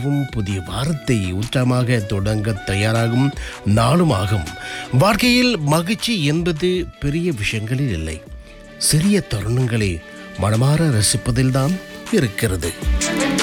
இரவும் புதிய வாரத்தை உற்சாகமாக தொடங்க தயாராகும் நாளும் ஆகும். வாழ்க்கையில் மகிழ்ச்சி என்பது பெரிய விஷயங்களில் இல்லை, சிறிய தருணங்களை மனமாற ரசிப்பதில்தான் இருக்கிறது.